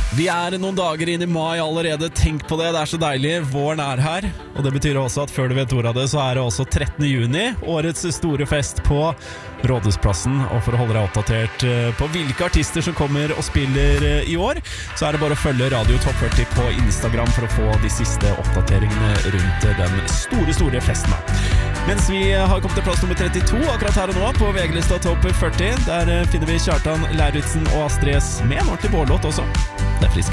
Vi noen dager inn i mai allerede, tenk på det, det så deilig, våren her. Og det betyr også at før du vet ordet av det, så det også 13. juni, årets store fest på Rådhusplassen. Og for å holde deg oppdatert på hvilke artister som kommer og spiller i år, så det bare å følge Radio Top 40 på Instagram for å få de siste oppdateringene rundt den store festen. Mens vi har kommet til plass nummer 32 akkurat her og nå på VG-lista Top 40, der finner vi Kjartan Lauritzen og Astrid S med en ordentlig bållåt også. Det frisk.